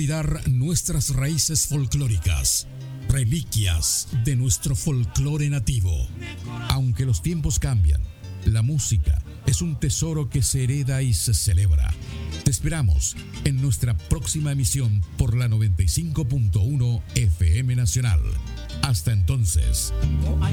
olvidar nuestras raíces folclóricas, reliquias de nuestro folclore nativo. Aunque los tiempos cambian, la música es un tesoro que se hereda y se celebra. Te esperamos en nuestra próxima emisión por la 95.1 FM Nacional. Hasta entonces.